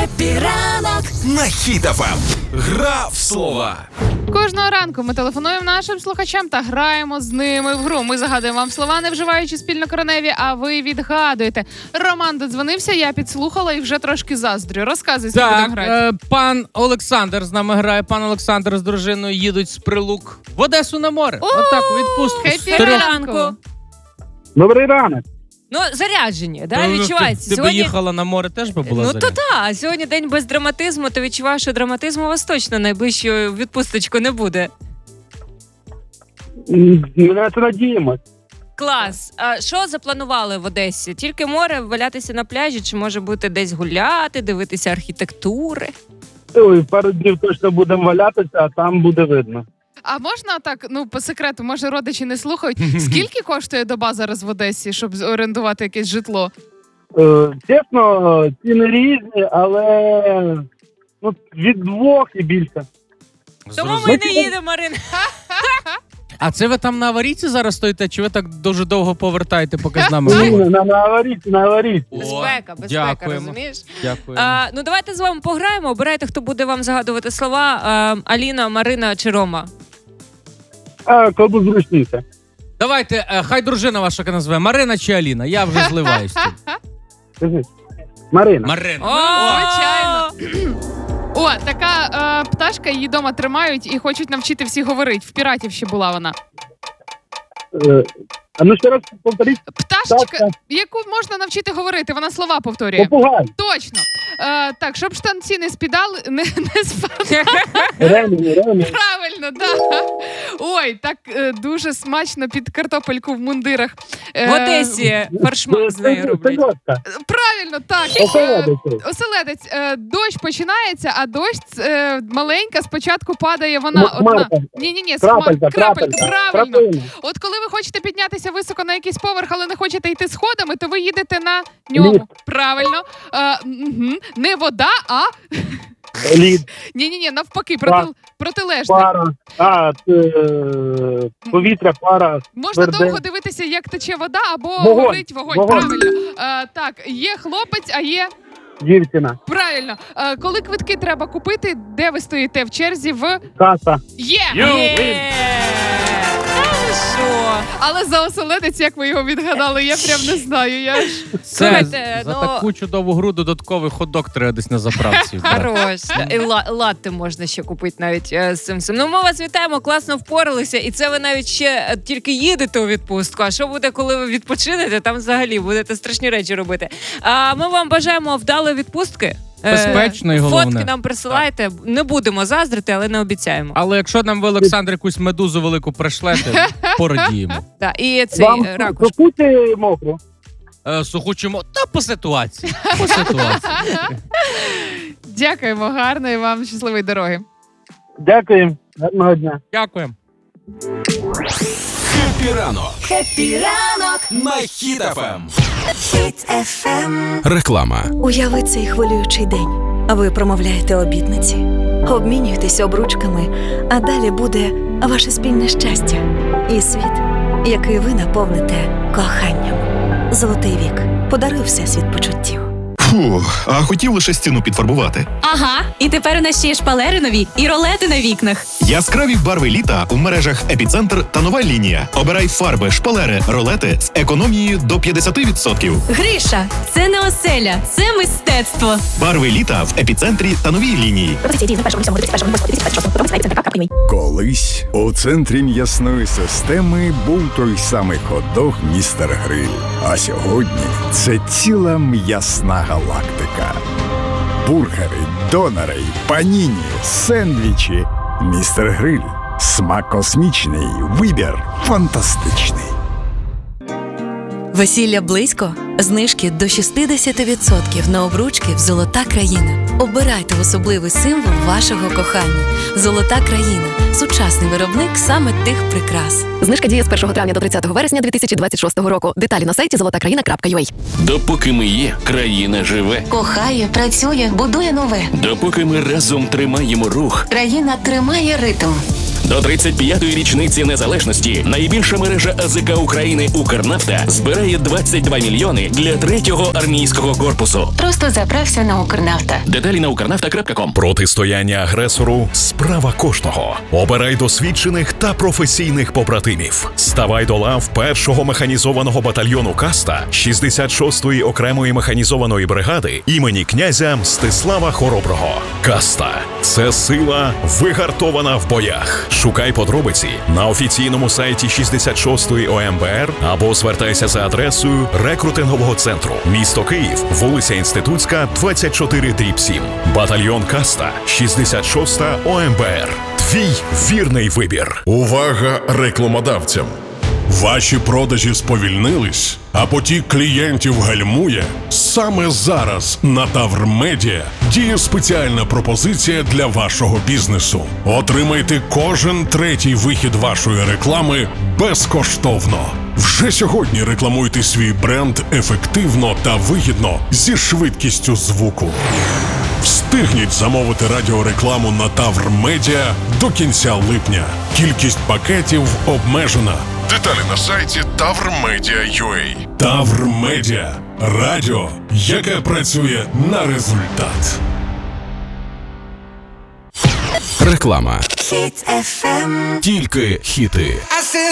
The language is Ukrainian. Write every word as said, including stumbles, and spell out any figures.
Хеппі ранок на Хіт еф ем. Гра в слова. Кожного ранку ми телефонуємо нашим слухачам та граємо з ними в гру. Ми загадуємо вам слова, не вживаючи спільно кореневі, а ви відгадуєте. Роман додзвонився, я підслухала і вже трошки заздрю. Розказуй, скільки будемо грати. Так, е, пан Олександр з нами грає. Пан Олександр з дружиною їдуть з Прилук в Одесу на море. Отак, у відпустку. Хеппі Трьох- ранку. Добрий ранок. Ну, заряджені, да, Ти- відчувається. Ти би Сьогодні... їхала на море, теж би була Ну, заряджена. то так, сьогодні день без драматизму, ти відчуваєш, що драматизму у вас точно найближчою відпусточку не буде. М, Ми на це надіємось. Клас. А що запланували в Одесі? Тільки море, валятися на пляжі, чи може бути десь гуляти, дивитися архітектури? Ой, пару днів точно будемо валятися, а там буде видно. А можна так, ну, по секрету, може родичі не слухають, скільки коштує доба зараз в Одесі, щоб орендувати якесь житло? Е, чесно, ціни різні, але ну, від двох і більше. Тому Зрозуміло. ми не їдемо, Марина. А це ви там на аварійці зараз стоїте, чи ви так дуже довго повертаєте, поки з нами Ні, говорите? на, на аварійці, на аварійці. О, Безпека, безпека, дякуємо. розумієш? Дякуємо. А, ну, давайте з вами пограємо. Обирайте, хто буде вам загадувати слова. А, Аліна, Марина чи Рома? А, кому зручніше. Давайте, е, хай дружина ваша назве Марина чи Аліна. Я вже зливаюсь. тут. Скажи. Марина. Марина. О, звичайно. О, така е, пташка, її дома тримають і хочуть навчити всіх говорити. В піратів ще була вона. Е, а ну ще раз повторіть. Пташечка, Пташка. яку можна навчити говорити, вона слова повторює. Попугай. Точно. Е, так, щоб штанці не спідали, не, не спадали. Ремені, ремені. Правильно, да. Ой, так е, дуже смачно під картопельку в мундирах. Е, В Одесі фаршмак з нею роблять. Сельодка. Правильно, так. Е, Оселедець. Оселедець. Е, дощ починається, а дощ е, маленька, спочатку падає вона М- одна. Марка. Ні-ні-ні, Крапелька, крапелька. крапелька. Правильно. Крапелька. От коли ви хочете піднятися високо на якийсь поверх, але не хочете йти сходами, то ви їдете на ньому. Лід. Правильно. Е, угу. Не вода, а Лід, ні-ні-ні, навпаки, Пар. проти... протилежне. пара, а, е, повітря, пара. Можна тверде. довго дивитися, як тече вода, або Вогонь. горить вогонь. Вогонь. Правильно. Е, так, є хлопець, а є Дівчина, правильно. Е, коли квитки треба купити, де ви стоїте в черзі в каса. є. Є! Та ви що? Але за оселедець, як ви його відгадали, я прям не знаю. Я ж Це Слухайте, за ну- таку чудову гру додатковий хот-дог треба десь на заправці. брати. Хорош. І ла- латте можна ще купити навіть е, з цим всім. Ну, ми вас вітаємо, класно впоралися. І це ви навіть ще е, тільки їдете у відпустку. А що буде, коли ви відпочинете? Там взагалі будете страшні речі робити. А ми вам бажаємо вдалої відпустки. Е, Безпечно і головне. Фотки нам присилайте. Не будемо заздрити, але не обіцяємо. Але якщо нам ви, Олександр, якусь медузу велику пришлете, порадіємо. Да. І цей Вам е, ракуш. суху мокру? Е, Сухучимо, та по ситуації. По ситуації. дякуємо, гарно і вам щасливої дороги. Дякую. Гарного дня. Дякуємо. Хеппі ранок Хеппі ранок на Хіт еф ем. Хіт еф ем. Реклама. Уяви цей хвилюючий день. А ви промовляєте обітниці, обмінюєтесь обручками, а далі буде ваше спільне щастя і світ, який ви наповните коханням. Золотий вік подарує всесвіт почуттів. Фу, а хотів лише стіну підфарбувати. Ага, і тепер у нас ще є шпалери нові і ролети на вікнах. Яскраві барви літа у мережах «Епіцентр» та «Нова лінія». Обирай фарби, шпалери, ролети з економією до п'ятдесят відсотків. Гриша, це не оселя, це мистецтво. Барви літа в «Епіцентрі» та «Новій лінії». Колись у центрі м'ясної системи був той самий хот-дог «Містер Гриль». А сьогодні це ціла м'ясна галактика. Бургери, донори, паніні, сендвічі. «Містер Гриль». Смак космічний, вибір фантастичний. Весілля близько? Знижки до шістдесят відсотків на обручки в «Золота країна». Обирайте особливий символ вашого кохання. «Золота країна» – сучасний виробник саме тих прикрас. Знижка діє з першого травня до тридцятого вересня дві тисячі двадцять шостого року. Деталі на сайті золота країна крапка ю а. Допоки ми є, країна живе. Кохає, працює, будує нове. Допоки ми разом тримаємо рух. Країна тримає ритм. До тридцять п'ятої річниці незалежності найбільша мережа АЗК України «Укрнафта» збирає двадцять два мільйони для третього армійського корпусу. Просто заправся на Укрнафта. Деталі на укрнафта крапка ком. Протистояння агресору – справа кожного. Обирай досвідчених та професійних побратимів. Ставай до лав першого механізованого батальйону «Каста» шістдесят шостої окремої механізованої бригади імені князя Мстислава Хороброго. «Каста» – це сила, вигартована в боях. Шукай подробиці на офіційному сайті шістдесят шостої О М Б Р або звертайся за адресою рекрутингового центру. Місто Київ, вулиця Інститутська, двадцять чотири дріб сім. Батальйон «Каста», шістдесят шоста О М Б Р. Твій вірний вибір. Увага рекламодавцям! Ваші продажі сповільнились, а потік клієнтів гальмує? Саме зараз на Тавр Медіа діє спеціальна пропозиція для вашого бізнесу. Отримайте кожен третій вихід вашої реклами безкоштовно. Вже сьогодні рекламуйте свій бренд ефективно та вигідно зі швидкістю звуку. Встигніть замовити радіорекламу на Тавр Медіа до кінця липня. Кількість пакетів обмежена. Деталі на сайті тавр медіа крапка ю а. Тавр Медіа. Радіо, яке працює на результат. Реклама. Хіт еф ем. Тільки хіти.